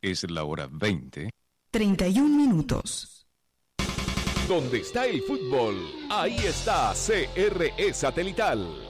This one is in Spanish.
Es la hora 20. 31 minutos. Donde está el fútbol, ahí está CRE Satelital.